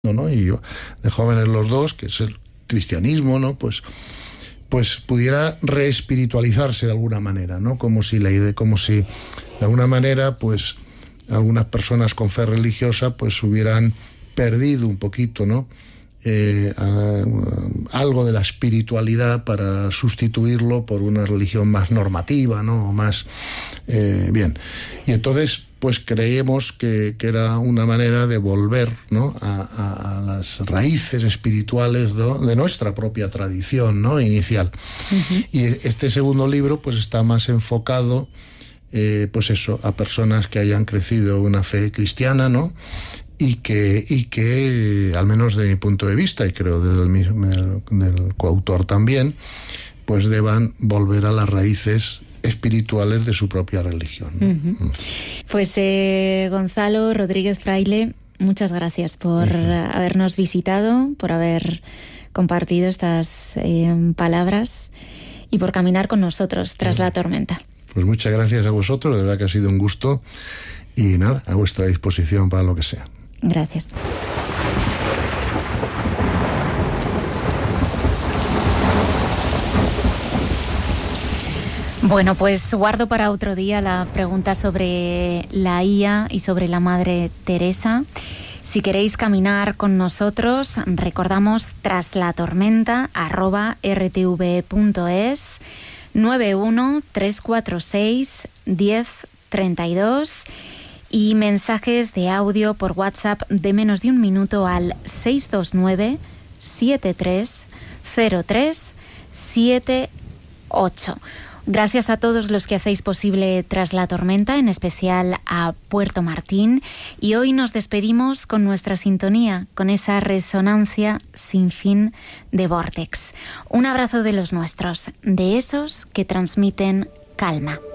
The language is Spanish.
¿no? Y yo, de jóvenes los dos, que es el cristianismo, ¿no? Pues pudiera reespiritualizarse de alguna manera, ¿no? Como si de alguna manera, pues algunas personas con fe religiosa pues hubieran perdido un poquito, ¿no? Algo de la espiritualidad para sustituirlo por una religión más normativa, ¿no? O más bien. Y entonces pues creemos que era una manera de volver, ¿no? a las raíces espirituales, ¿no? De nuestra propia tradición, ¿no? Inicial. Uh-huh. Y este segundo libro pues está más enfocado pues eso, a personas que hayan crecido una fe cristiana, ¿no? Y que al menos de mi punto de vista, y creo del coautor también, pues deban volver a las raíces espirituales de su propia religión. Uh-huh. Pues Gonzalo Rodríguez Fraile, muchas gracias por habernos visitado, por haber compartido estas palabras y por caminar con nosotros tras la tormenta. Pues muchas gracias a vosotros, de verdad que ha sido un gusto y nada, a vuestra disposición para lo que sea. Gracias. Bueno, pues guardo para otro día la pregunta sobre la IA y sobre la Madre Teresa. Si queréis caminar con nosotros, recordamos traslatormenta@rtv.es, 913461032 y mensajes de audio por WhatsApp de menos de un minuto al 629 730378. Gracias a todos los que hacéis posible Tras la Tormenta, en especial a Puerto Martín. Y hoy nos despedimos con nuestra sintonía, con esa resonancia sin fin de Vortex. Un abrazo de los nuestros, de esos que transmiten calma.